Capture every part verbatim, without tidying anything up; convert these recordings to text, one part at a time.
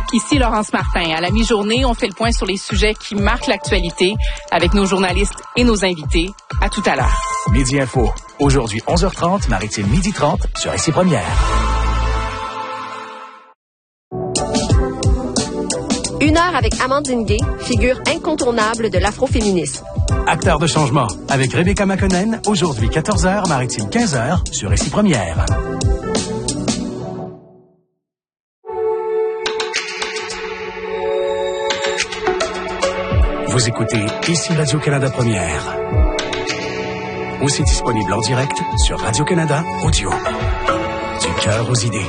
Ici Laurence Martin. À la mi-journée, on fait le point sur les sujets qui marquent l'actualité avec nos journalistes et nos invités. À tout à l'heure. Midi Info. Aujourd'hui, onze heures trente, Maritime midi trente sur Ici Première. Une heure avec Amandine Gay, figure incontournable de l'afroféminisme. Acteur de changement avec Rebecca McConnell. Aujourd'hui, quatorze heures, Maritime quinze heures sur Ici Première. Vous écoutez Ici Radio-Canada Première. Aussi disponible en direct sur Radio-Canada Audio. Du cœur aux idées.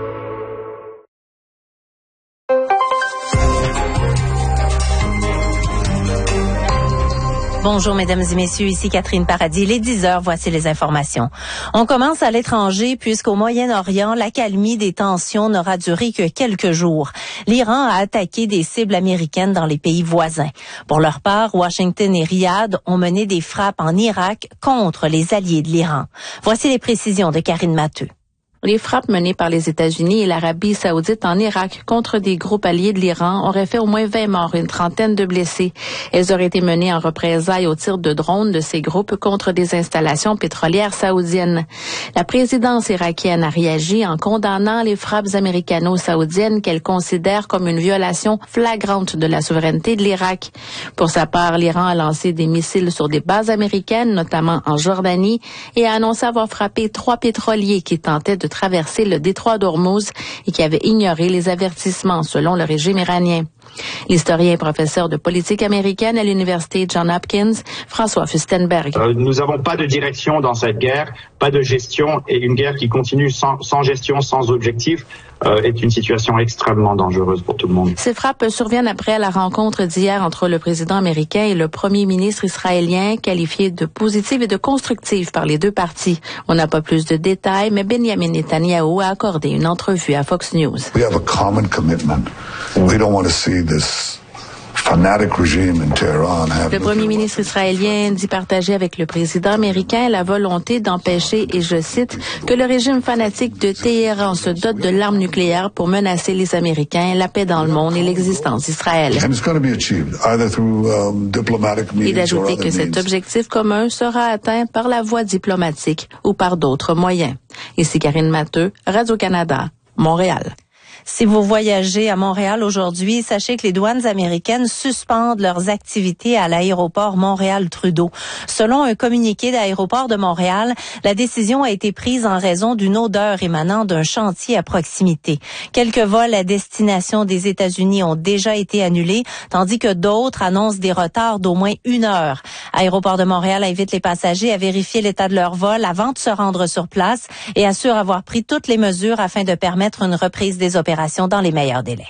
Bonjour, mesdames et messieurs, ici Catherine Paradis. Il est dix heures, voici les informations. On commence à l'étranger puisqu'au Moyen-Orient, l'accalmie des tensions n'aura duré que quelques jours. L'Iran a attaqué des cibles américaines dans les pays voisins. Pour leur part, Washington et Riyad ont mené des frappes en Irak contre les alliés de l'Iran. Voici les précisions de Karine Matteux. Les frappes menées par les États-Unis et l'Arabie saoudite en Irak contre des groupes alliés de l'Iran auraient fait au moins vingt morts et une trentaine de blessés. Elles auraient été menées en représailles au tir de drones de ces groupes contre des installations pétrolières saoudiennes. La présidence irakienne a réagi en condamnant les frappes américano-saoudiennes qu'elle considère comme une violation flagrante de la souveraineté de l'Irak. Pour sa part, l'Iran a lancé des missiles sur des bases américaines, notamment en Jordanie, et a annoncé avoir frappé trois pétroliers qui tentaient de traverser le détroit d'Ormuz et qui avait ignoré les avertissements selon le régime iranien. L'historien et professeur de politique américaine à l'université Johns Hopkins, François Furstenberg. Euh, nous n'avons pas de direction dans cette guerre, pas de gestion, et une guerre qui continue sans, sans gestion, sans objectif, euh, est une situation extrêmement dangereuse pour tout le monde. Ces frappes surviennent après la rencontre d'hier entre le président américain et le premier ministre israélien, qualifiée de positive et de constructive par les deux parties. On n'a pas plus de détails, mais Benjamin Netanyahu a accordé une entrevue à Fox News. We have a common commitment. We don't want to see this fanatic regime in Tehran have. Le premier ministre israélien dit partager avec le président américain la volonté d'empêcher, et je cite, que le régime fanatique de Téhéran se dote de l'arme nucléaire pour menacer les Américains, la paix dans le monde et l'existence d'Israël. And it's going to be achieved either through um, diplomatic means. Et d'ajouter que cet objectif commun sera atteint par la voie diplomatique ou par d'autres moyens. Ici Karine Matteux, Radio-Canada, Montréal. Si vous voyagez à Montréal aujourd'hui, sachez que les douanes américaines suspendent leurs activités à l'aéroport Montréal-Trudeau. Selon un communiqué d'Aéroport de Montréal, la décision a été prise en raison d'une odeur émanant d'un chantier à proximité. Quelques vols à destination des États-Unis ont déjà été annulés, tandis que d'autres annoncent des retards d'au moins une heure. Aéroport de Montréal invite les passagers à vérifier l'état de leur vol avant de se rendre sur place et assure avoir pris toutes les mesures afin de permettre une reprise des opérations dans les meilleurs délais.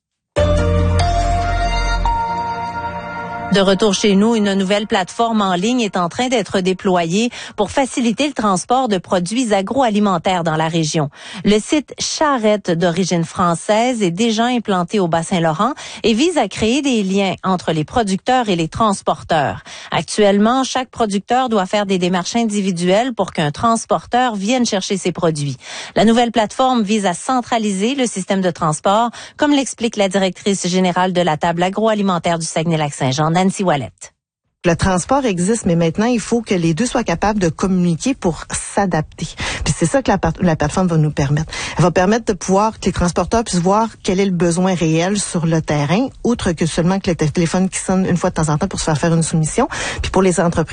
De retour chez nous, une nouvelle plateforme en ligne est en train d'être déployée pour faciliter le transport de produits agroalimentaires dans la région. Le site Charrette, d'origine française, est déjà implanté au Bas-Saint-Laurent et vise à créer des liens entre les producteurs et les transporteurs. Actuellement, chaque producteur doit faire des démarches individuelles pour qu'un transporteur vienne chercher ses produits. La nouvelle plateforme vise à centraliser le système de transport, comme l'explique la directrice générale de la table agroalimentaire du Saguenay-Lac-Saint-Jean, Nancy Ouellette. Le transport existe, mais maintenant, il faut que les deux soient capables de communiquer pour s'adapter. Puis c'est ça que la, la plateforme va nous permettre. Elle va permettre de pouvoir que les transporteurs puissent voir quel est le besoin réel sur le terrain, outre que seulement que le téléphone qui sonne une fois de temps en temps pour se faire faire une soumission. Puis pour les entreprises,